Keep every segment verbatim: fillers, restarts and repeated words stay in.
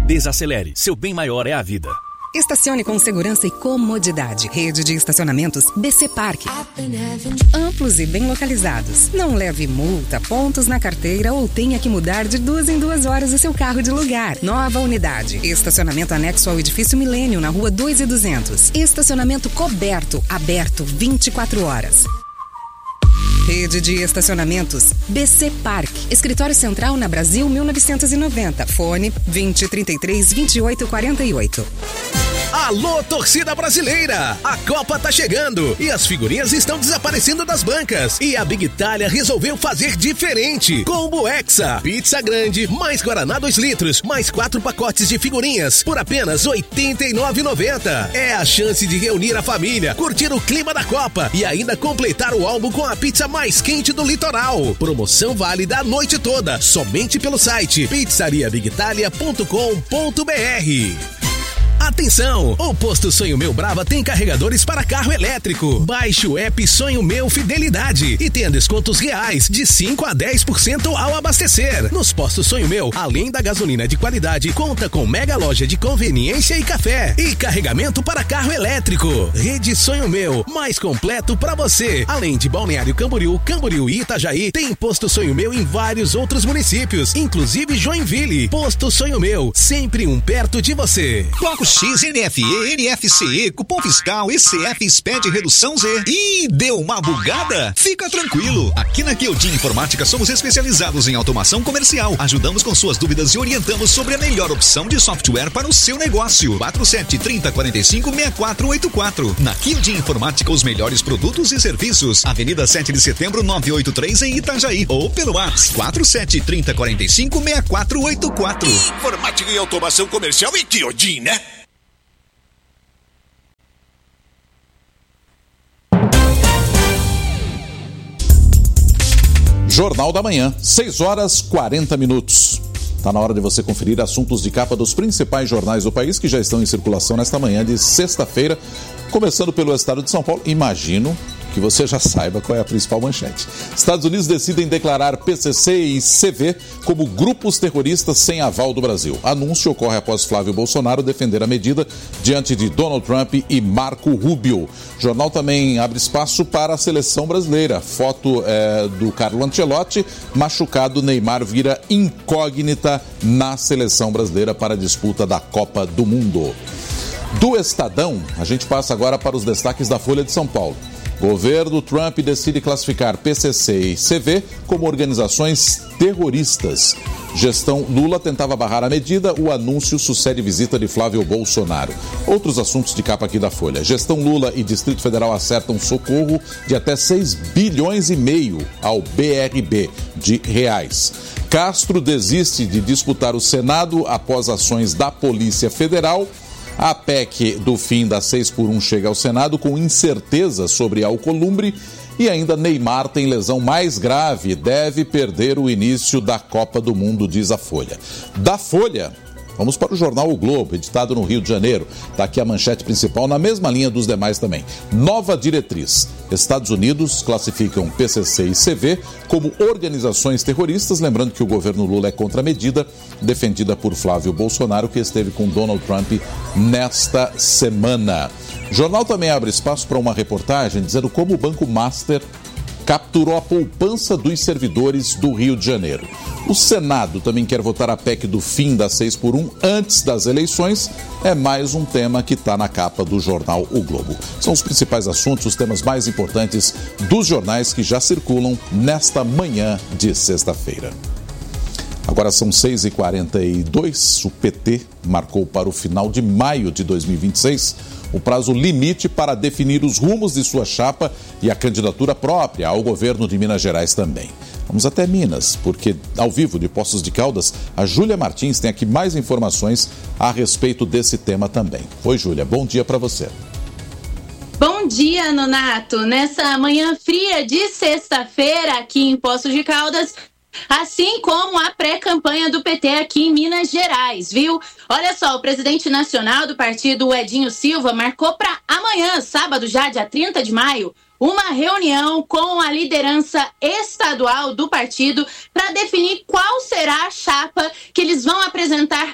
Desacelere, seu bem maior é a vida. Estacione com segurança e comodidade. Rede de estacionamentos B C Parque. Amplos e bem localizados. Não leve multa, pontos na carteira ou tenha que mudar de duas em duas horas o seu carro de lugar. Nova unidade. Estacionamento anexo ao edifício Milênio, na rua dois e duzentos. Estacionamento coberto, aberto vinte e quatro horas. Rede de estacionamentos B C Parque. Escritório Central na Brasil mil novecentos e noventa. Fone vinte, trinta e três, vinte e oito, quarenta e oito. Alô, torcida brasileira! A Copa tá chegando e as figurinhas estão desaparecendo das bancas. E a Big Itália resolveu fazer diferente. Combo Hexa, pizza grande, mais Guaraná dois litros, mais quatro pacotes de figurinhas por apenas oitenta e nove reais e noventa centavos. É a chance de reunir a família, curtir o clima da Copa e ainda completar o álbum com a pizza mais quente do litoral. Promoção válida a noite toda, somente pelo site pizzaria big italia ponto com ponto b r. Atenção! O Posto Sonho Meu Brava tem carregadores para carro elétrico. Baixe o app Sonho Meu Fidelidade e tenha descontos reais de cinco a dez por cento ao abastecer. Nos Postos Sonho Meu, além da gasolina de qualidade, conta com mega loja de conveniência e café e carregamento para carro elétrico. Rede Sonho Meu, mais completo para você. Além de Balneário Camboriú, Camboriú e Itajaí, tem Posto Sonho Meu em vários outros municípios, inclusive Joinville. Posto Sonho Meu, sempre um perto de você. Bloco X, N F E, N F C E, cupom fiscal, E C F, S P E D, redução Z. Ih, deu uma bugada? Fica tranquilo. Aqui na Kyodin Informática somos especializados em automação comercial. Ajudamos com suas dúvidas e orientamos sobre a melhor opção de software para o seu negócio. quatro sete, trinta, quarenta e cinco, sessenta e quatro oitenta e quatro. Na Kyodin Informática, os melhores produtos e serviços. Avenida sete de setembro, novecentos e oitenta e três em Itajaí. Ou pelo WhatsApp quatro sete, trinta, quarenta e cinco, sessenta e quatro oitenta e quatro. Informática e automação comercial e Kyodin, né? Jornal da Manhã, seis horas e quarenta minutos. Está na hora de você conferir assuntos de capa dos principais jornais do país que já estão em circulação nesta manhã de sexta-feira. Começando pelo estado de São Paulo, imagino que você já saiba qual é a principal manchete. Estados Unidos decidem declarar P C C e C V como grupos terroristas sem aval do Brasil. Anúncio ocorre após Flávio Bolsonaro defender a medida diante de Donald Trump e Marco Rubio. O jornal também abre espaço para a seleção brasileira. Foto é, do Carlo Ancelotti, machucado, Neymar vira incógnita na seleção brasileira para a disputa da Copa do Mundo. Do Estadão, a gente passa agora para os destaques da Folha de São Paulo. Governo Trump decide classificar P C C e C V como organizações terroristas. Gestão Lula tentava barrar a medida, o anúncio sucede visita de Flávio Bolsonaro. Outros assuntos de capa aqui da Folha. Gestão Lula e Distrito Federal acertam socorro de até seis bilhões e meio ao B R B de reais. Castro desiste de disputar o Senado após ações da Polícia Federal. A P E C do fim da seis por um chega ao Senado com incerteza sobre Alcolumbre e ainda Neymar tem lesão mais grave, deve perder o início da Copa do Mundo, diz a Folha. Da Folha, vamos para o jornal O Globo, editado no Rio de Janeiro. Está aqui a manchete principal, na mesma linha dos demais também. Nova diretriz. Estados Unidos classificam P C C e C V como organizações terroristas, lembrando que o governo Lula é contra a medida, defendida por Flávio Bolsonaro, que esteve com Donald Trump nesta semana. O jornal também abre espaço para uma reportagem dizendo como o Banco Master capturou a poupança dos servidores do Rio de Janeiro. O Senado também quer votar a P E C do fim da seis por um antes das eleições. É mais um tema que está na capa do jornal O Globo. São os principais assuntos, os temas mais importantes dos jornais que já circulam nesta manhã de sexta-feira. Agora são seis e quarenta e dois. O P T marcou para o final de maio de dois mil e vinte e seis o prazo limite para definir os rumos de sua chapa e a candidatura própria ao governo de Minas Gerais também. Vamos até Minas, porque ao vivo de Poços de Caldas, a Júlia Martins tem aqui mais informações a respeito desse tema também. Oi, Júlia, bom dia para você. Bom dia, Nonato. Nessa manhã fria de sexta-feira aqui em Poços de Caldas, assim como a pré-campanha do P T aqui em Minas Gerais, viu? Olha só, o presidente nacional do partido, o Edinho Silva, marcou para amanhã, sábado já, dia trinta de maio, uma reunião com a liderança estadual do partido para definir qual será a chapa que eles vão apresentar para o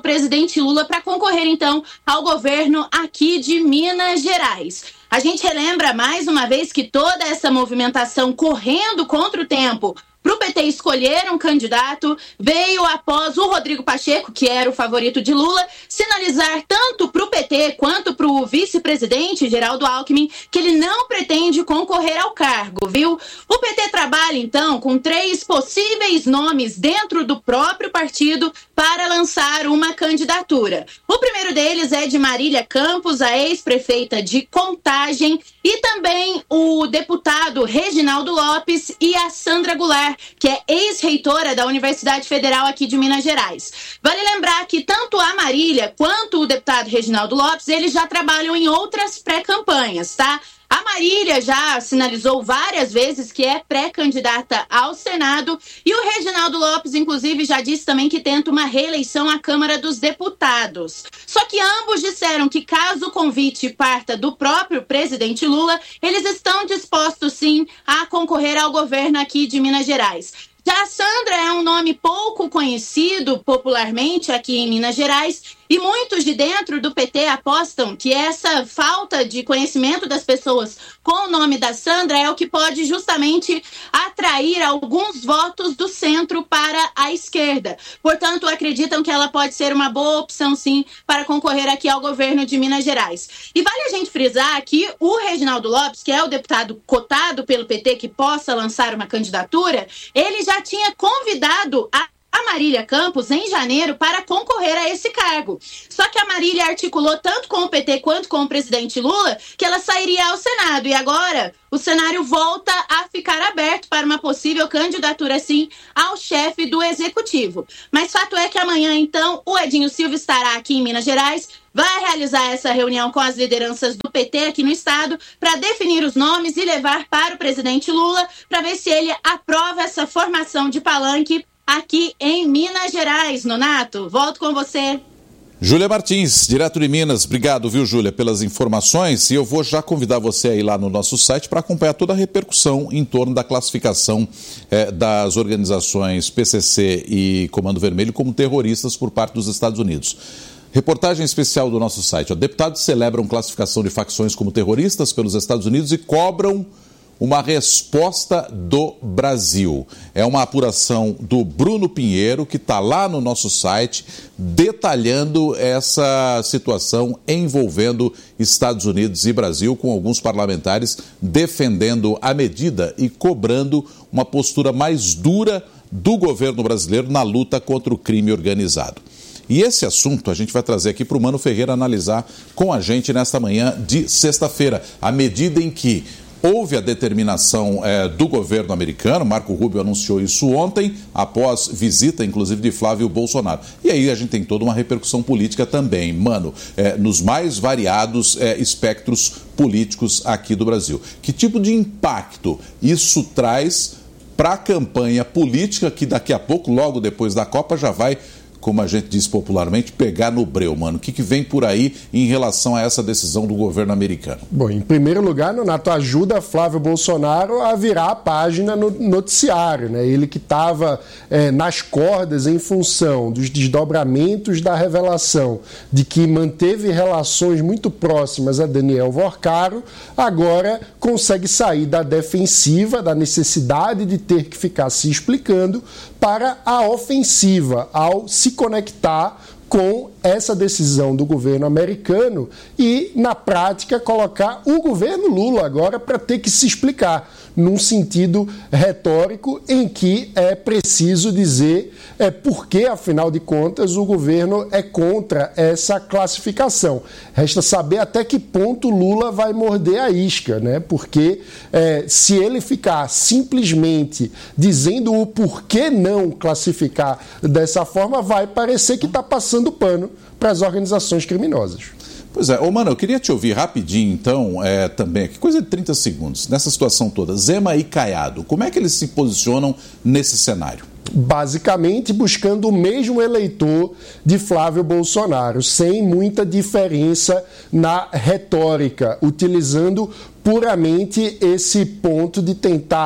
presidente Lula para concorrer, então, ao governo aqui de Minas Gerais. A gente relembra mais uma vez que toda essa movimentação correndo contra o tempo para o P T escolher um candidato veio após o Rodrigo Pacheco, que era o favorito de Lula, sinalizar tanto para o P T quanto para o vice-presidente Geraldo Alckmin que ele não pretende concorrer ao cargo, viu? O P T trabalha, então, com três possíveis nomes dentro do próprio partido para lançar uma candidatura. O primeiro deles é de Marília Campos, a ex-prefeita de Contagem, e também o deputado Reginaldo Lopes e a Sandra Goulart, que é ex-reitora da Universidade Federal aqui de Minas Gerais. Vale lembrar que tanto a Marília quanto o deputado Reginaldo Lopes, eles já trabalham em outras pré-campanhas, tá? A Marília já sinalizou várias vezes que é pré-candidata ao Senado e o Reginaldo Lopes, inclusive, já disse também que tenta uma reeleição à Câmara dos Deputados. Só que ambos disseram que caso o convite parta do próprio presidente Lula, eles estão dispostos, sim, a concorrer ao governo aqui de Minas Gerais. Já a Sandra é um nome pouco conhecido popularmente aqui em Minas Gerais e muitos de dentro do P T apostam que essa falta de conhecimento das pessoas com o nome da Sandra é o que pode justamente atrair alguns votos do centro para a esquerda. Portanto, acreditam que ela pode ser uma boa opção, sim, para concorrer aqui ao governo de Minas Gerais. E vale a gente frisar que o Reginaldo Lopes, que é o deputado cotado pelo P T que possa lançar uma candidatura, ele já tinha convidado a a Marília Campos em janeiro para concorrer a esse cargo. Só que a Marília articulou tanto com o P T quanto com o presidente Lula que ela sairia ao Senado. E agora o cenário volta a ficar aberto para uma possível candidatura, sim, ao chefe do Executivo. Mas fato é que amanhã, então, o Edinho Silva estará aqui em Minas Gerais, vai realizar essa reunião com as lideranças do P T aqui no estado para definir os nomes e levar para o presidente Lula para ver se ele aprova essa formação de palanque aqui em Minas Gerais. Nonato, volto com você. Júlia Martins, direto de Minas. Obrigado, viu, Júlia, pelas informações. E eu vou já convidar você a ir lá no nosso site para acompanhar toda a repercussão em torno da classificação eh, das organizações P C C e Comando Vermelho como terroristas por parte dos Estados Unidos. Reportagem especial do nosso site. Ó, deputados celebram classificação de facções como terroristas pelos Estados Unidos e cobram uma resposta do Brasil. É uma apuração do Bruno Pinheiro, que está lá no nosso site, detalhando essa situação envolvendo Estados Unidos e Brasil, com alguns parlamentares defendendo a medida e cobrando uma postura mais dura do governo brasileiro na luta contra o crime organizado. E esse assunto a gente vai trazer aqui para o Mano Ferreira analisar com a gente nesta manhã de sexta-feira, à medida em que houve a determinação é, do governo americano. Marco Rubio anunciou isso ontem, após visita, inclusive, de Flávio Bolsonaro. E aí a gente tem toda uma repercussão política também, mano, é, nos mais variados é, espectros políticos aqui do Brasil. Que tipo de impacto isso traz para a campanha política que daqui a pouco, logo depois da Copa, já vai, como a gente diz popularmente, pegar no breu, mano? O que, que vem por aí em relação a essa decisão do governo americano? Bom, em primeiro lugar, Nonato, ajuda Flávio Bolsonaro a virar a página no noticiário, né? Ele que estava é, nas cordas em função dos desdobramentos da revelação de que manteve relações muito próximas a Daniel Vorcaro, agora consegue sair da defensiva, da necessidade de ter que ficar se explicando, para a ofensiva, ao se conectar com essa decisão do governo americano e, na prática, colocar o governo Lula agora para ter que se explicar, num sentido retórico em que é preciso dizer é, por que, afinal de contas, o governo é contra essa classificação. Resta saber até que ponto Lula vai morder a isca, né? Porque é, se ele ficar simplesmente dizendo o porquê não classificar dessa forma, vai parecer que está passando pano para as organizações criminosas. Pois é, ô mano, eu queria te ouvir rapidinho, então, é, também, que coisa de trinta segundos, nessa situação toda, Zema e Caiado, como é que eles se posicionam nesse cenário? Basicamente buscando o mesmo eleitor de Flávio Bolsonaro, sem muita diferença na retórica, utilizando puramente esse ponto de tentar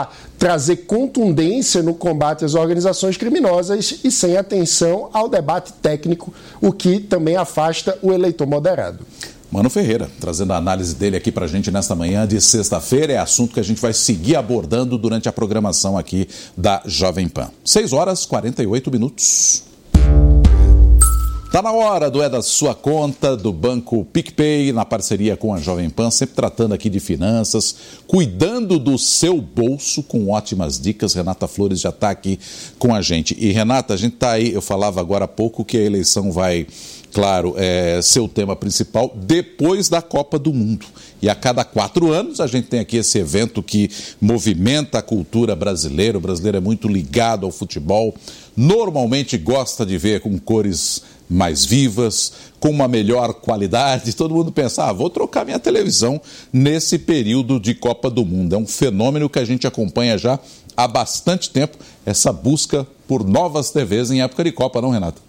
trazer contundência no combate às organizações criminosas e sem atenção ao debate técnico, o que também afasta o eleitor moderado. Mano Ferreira, trazendo a análise dele aqui pra gente nesta manhã de sexta-feira, é assunto que a gente vai seguir abordando durante a programação aqui da Jovem Pan. seis horas e quarenta e oito minutos. Tá na hora do É da Sua Conta, do Banco PicPay, na parceria com a Jovem Pan, sempre tratando aqui de finanças, cuidando do seu bolso com ótimas dicas. Renata Flores já está aqui com a gente. E Renata, a gente está aí, eu falava agora há pouco que a eleição vai, claro, é, ser o tema principal depois da Copa do Mundo. E a cada quatro anos a gente tem aqui esse evento que movimenta a cultura brasileira. O brasileiro é muito ligado ao futebol, normalmente gosta de ver com cores mais vivas, com uma melhor qualidade. Todo mundo pensa, ah, vou trocar minha televisão nesse período de Copa do Mundo. É um fenômeno que a gente acompanha já há bastante tempo, essa busca por novas T Vs em época de Copa, não, Renata?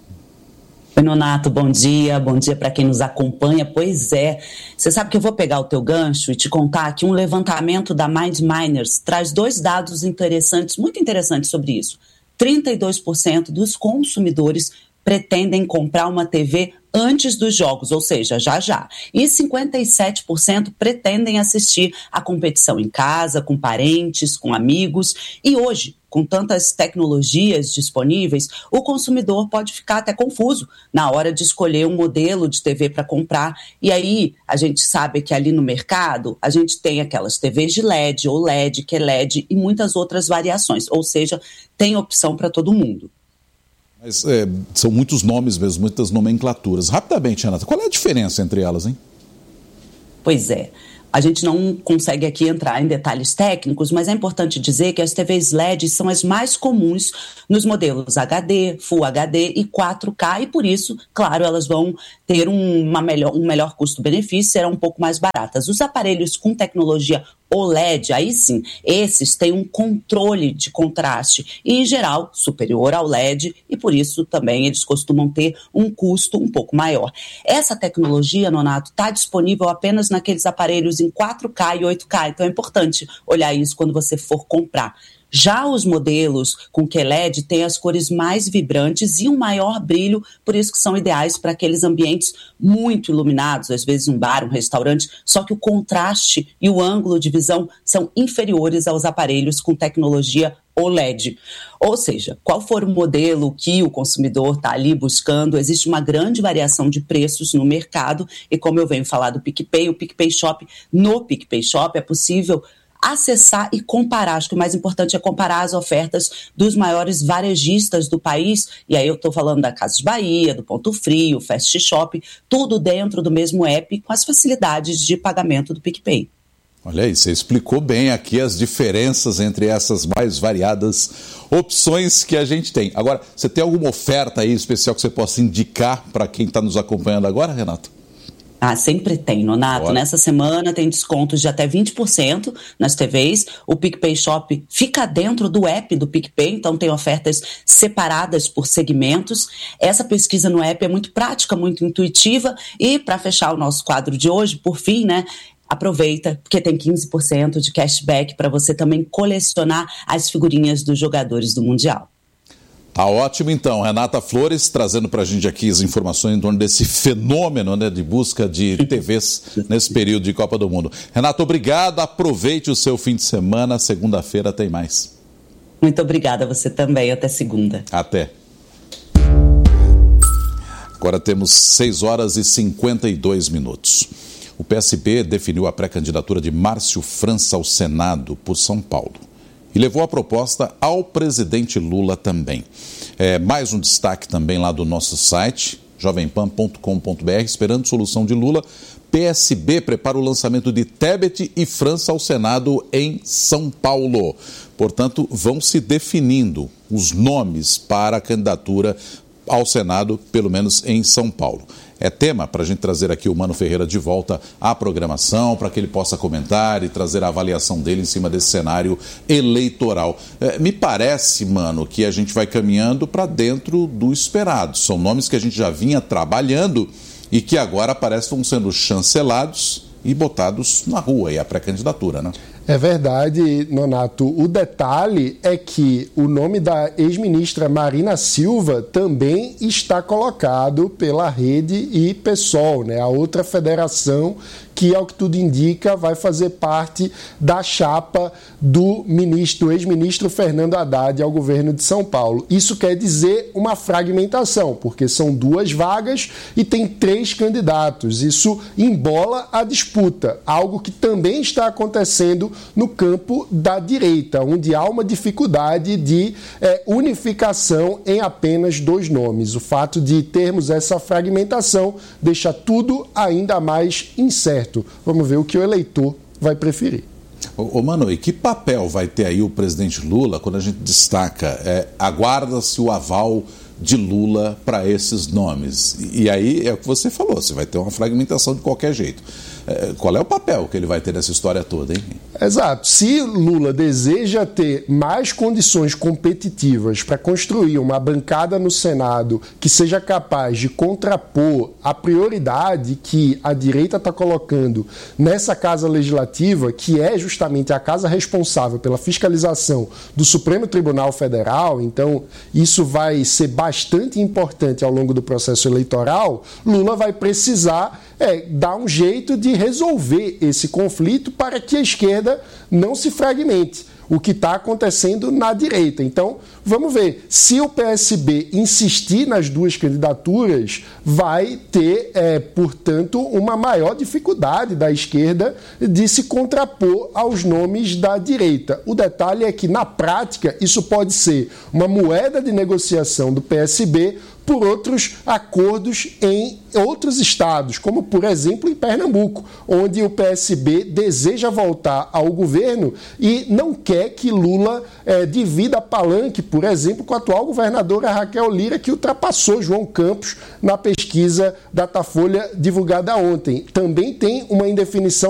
Oi, Nonato, bom dia, bom dia para quem nos acompanha. Pois é, você sabe que eu vou pegar o teu gancho e te contar que um levantamento da Mind Miners traz dois dados interessantes, muito interessantes sobre isso. trinta e dois por cento dos consumidores pretendem comprar uma T V antes dos jogos, ou seja, já já. E cinquenta e sete por cento pretendem assistir a competição em casa, com parentes, com amigos. E hoje, com tantas tecnologias disponíveis, o consumidor pode ficar até confuso na hora de escolher um modelo de T V para comprar. E aí, a gente sabe que ali no mercado, a gente tem aquelas T Vs de L E D, ou L E D, que é L E D, e muitas outras variações. Ou seja, tem opção para todo mundo. Mas é, são muitos nomes mesmo, muitas nomenclaturas. Rapidamente, Renata, qual é a diferença entre elas, hein? Pois é. A gente não consegue aqui entrar em detalhes técnicos, mas é importante dizer que as T Vs L E D são as mais comuns nos modelos H D, Full H D e quatro K, e por isso, claro, elas vão ter uma melhor, um melhor custo-benefício, serão um pouco mais baratas. Os aparelhos com tecnologia O L E D, aí sim, esses têm um controle de contraste e, em geral, superior ao L E D, e por isso também eles costumam ter um custo um pouco maior. Essa tecnologia, Nonato, está disponível apenas naqueles aparelhos em quatro K e oito K, então é importante olhar isso quando você for comprar. Já os modelos com Q L E D têm as cores mais vibrantes e um maior brilho, por isso que são ideais para aqueles ambientes muito iluminados, às vezes um bar, um restaurante, só que o contraste e o ângulo de visão são inferiores aos aparelhos com tecnologia O L E D. Ou seja, qual for o modelo que o consumidor está ali buscando, existe uma grande variação de preços no mercado e, como eu venho falar do PicPay, o PicPay Shop, no PicPay Shop é possível acessar e comparar. Acho que o mais importante é comparar as ofertas dos maiores varejistas do país, e aí eu estou falando da Casas Bahia, do Ponto Frio, Fast Shop, tudo dentro do mesmo app com as facilidades de pagamento do PicPay. Olha aí, você explicou bem aqui as diferenças entre essas mais variadas opções que a gente tem. Agora, você tem alguma oferta aí especial que você possa indicar para quem está nos acompanhando agora, Renato? Ah, sempre tem, Nonato. Olha. Nessa semana tem descontos de até vinte por cento nas T Vs. O PicPay Shop fica dentro do app do PicPay, então tem ofertas separadas por segmentos. Essa pesquisa no app é muito prática, muito intuitiva. E para fechar o nosso quadro de hoje, por fim, né? Aproveita, porque tem quinze por cento de cashback para você também colecionar as figurinhas dos jogadores do Mundial. Tá ótimo, então. Renata Flores trazendo para a gente aqui as informações em torno desse fenômeno, né, de busca de T Vs nesse período de Copa do Mundo. Renata, obrigado. Aproveite o seu fim de semana. Segunda-feira tem mais. Muito obrigada a você também. Até segunda. Até. Agora temos seis horas e cinquenta e dois minutos. O P S B definiu a pré-candidatura de Márcio França ao Senado por São Paulo. E levou a proposta ao presidente Lula também. É, mais um destaque também lá do nosso site, jovem pan ponto com ponto b r, esperando solução de Lula. P S B prepara o lançamento de Tebet e França ao Senado em São Paulo. Portanto, vão se definindo os nomes para a candidatura ao Senado, pelo menos em São Paulo. É tema para a gente trazer aqui o Mano Ferreira de volta à programação, para que ele possa comentar e trazer a avaliação dele em cima desse cenário eleitoral. É, me parece, Mano, que a gente vai caminhando para dentro do esperado. São nomes que a gente já vinha trabalhando e que agora parece que vão sendo chancelados e botados na rua, e a pré-candidatura, né? É verdade, Nonato. O detalhe é que o nome da ex-ministra Marina Silva também está colocado pela Rede e PSOL, né? A outra federação que, ao que tudo indica, vai fazer parte da chapa do ministro, ex-ministro Fernando Haddad ao governo de São Paulo. Isso quer dizer uma fragmentação, porque são duas vagas e tem três candidatos. Isso embola a disputa, algo que também está acontecendo no campo da direita, onde há uma dificuldade de é, unificação em apenas dois nomes. O fato de termos essa fragmentação deixa tudo ainda mais incerto. Vamos ver o que o eleitor vai preferir. Ô, ô Mano, e que papel vai ter aí o presidente Lula quando a gente destaca, é, aguarda-se o aval de Lula para esses nomes? E, e aí é o que você falou, você vai ter uma fragmentação de qualquer jeito. É, qual é o papel que ele vai ter nessa história toda, hein? Exato. Se Lula deseja ter mais condições competitivas para construir uma bancada no Senado que seja capaz de contrapor a prioridade que a direita está colocando nessa Casa Legislativa, que é justamente a casa responsável pela fiscalização do Supremo Tribunal Federal, então isso vai ser bastante importante ao longo do processo eleitoral, Lula vai precisar é, dar um jeito de resolver esse conflito para que a esquerda não se fragmente, o que está acontecendo na direita. Então, vamos ver. Se o P S B insistir nas duas candidaturas, vai ter, é, portanto, uma maior dificuldade da esquerda de se contrapor aos nomes da direita. O detalhe é que, na prática, isso pode ser uma moeda de negociação do P S B por outros acordos em outros estados, como, por exemplo, em Pernambuco, onde o P S B deseja voltar ao governo e não quer que Lula eh, divida palanque, por exemplo, com a atual governadora Raquel Lira, que ultrapassou João Campos na pesquisa Datafolha divulgada ontem. Também tem uma indefinição